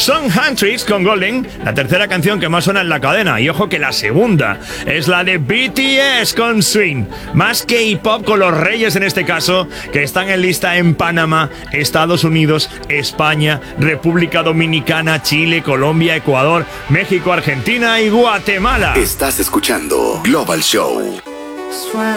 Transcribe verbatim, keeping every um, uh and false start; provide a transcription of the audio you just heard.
son Huntrix con Golden, la tercera canción que más suena en la cadena. Y ojo que la segunda es la de B T S con Swing. Más K-pop con los reyes en este caso, que están en lista en Panamá, Estados Unidos, España, República Dominicana, Chile, Colombia, Ecuador, México, Argentina y Guatemala. Estás escuchando Global Show. Swear